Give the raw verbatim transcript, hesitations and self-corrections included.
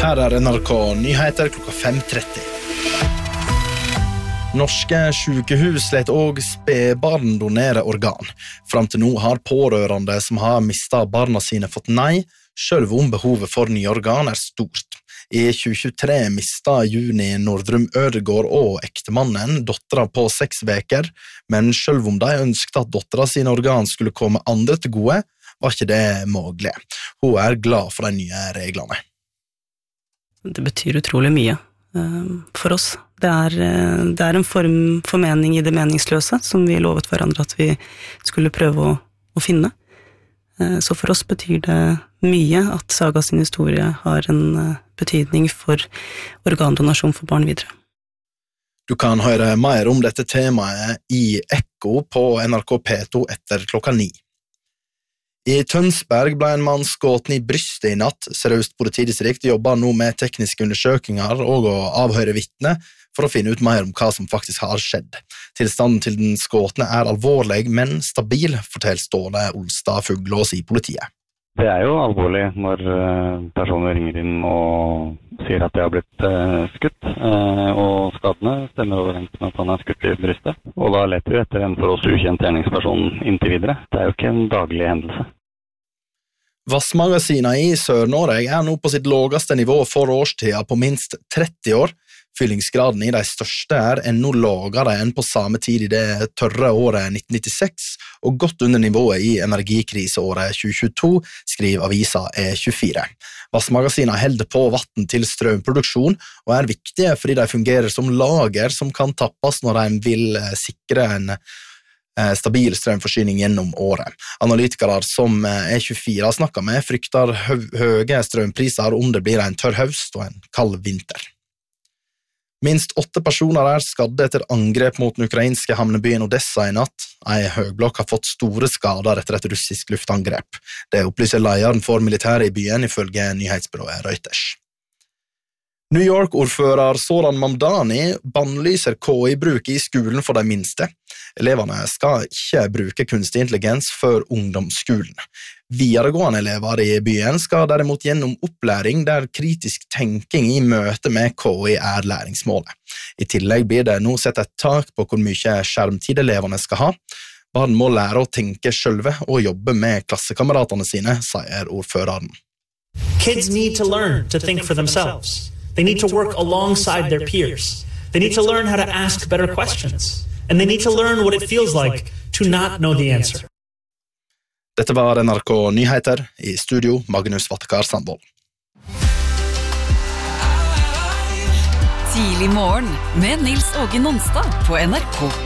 Her er N R K Nyheter klokka fem tretti. Norske sykehus let og spedbarn donere organ. Fram til nå har pårørende som har mistet barna sine fått nei, selv om behovet for nye organ er stort. I tjue tjuetre mistet Juni Nordrum Ødegård og ektemannen dottera på seks veker, men selv om de ønsket at dottera sine organ skulle komme andre til gode, var ikke det mulig. Hun er glad for de nye reglene. Det betyr utrolig mye for oss. Det er, det er en form for mening i det meningsløse, som vi lovet hverandre at vi skulle prøve å, å finne. Så for oss betyr det mye at Saga sin historie har en betydning for organdonasjon for barn videre. Du kan høre mer om dette temaet i Ekko på N R K P to etter klokka ni. I Tønsberg ble en mann skutt i brystet i natt. Seriøst politidistrikt jobber nå med tekniske undersøkelser og å avhøre vitner for å finne ut mer om hva som faktisk har skjedd. Tilstanden til den skutne er alvorlig, men stabil, forteller Ståle Olstad Fuglås i politiet. Det er jo alvorlig når personer ringer inn og sier at de har blitt skutt, og skadene stemmer overens med at han er skutt i brystet. Og da leter vi etter en for oss ukjent gjerningsperson inntil videre. Det er jo ikke en daglig hendelse. Vassmagasinene i Sør-Norge er nå på sitt laveste nivå for årstida på minst tretti år. Fyllingsgraden i de største er enda lavere enn på samme tid i det tørre året nitten nittiseks, og godt under nivået i energikriseåret tjue tjueto, skriver avisa E tjuefire. Vassmagasinene holder på vann til strømproduksjon, og er viktige fordi de fungerer som lager som kan tappes når en vil sikre en stabil strømforsyning gjennom året. Analytikere som E tjuefire har snakket med frykter høye strømpriser om det blir en tørr høst og en kald vinter. Minst åtte personer er skadde etter angrep mot den ukrainske havnebyen Odessa i natt. En høgblokk har fått store skader etter et russisk luftangrep. Det opplyser lederen for militæret i byen ifølge nyhetsbyrået Reuters. New York-ordfører Zoran Mamdani bannlyser K I-bruk i skolen for de minste. Elevene skal ikke bruke kunstig intelligens før ungdomsskolen. Videregående elever i byen skal derimot gjennom opplæring der kritisk tenking i møte med K I er læringsmålet. I tillegg blir det nå sett et tak på hvor mye skjermtid elevene skal ha. Barn må lære å tenke selv og jobbe med klassekameratene sine, sier ordføreren. Kids need to learn to think for themselves. They need to work alongside their peers. They need to learn how to ask better questions. And they need to learn what it feels like to not know the answer. Dette var N R K Nyheter, i studio Magnus Vattekar Sandvold. Tidlig morgen med Nils Åge Nonstad på N R K.